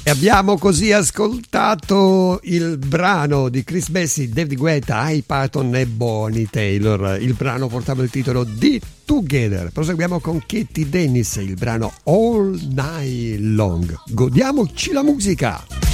E abbiamo così ascoltato il brano di Chris Bessie, David Guetta, Hy Parton e Bonnie Taylor. Il brano portava il titolo di Together. Proseguiamo con Katie Dennis, il brano All Night Long. Godiamoci la musica.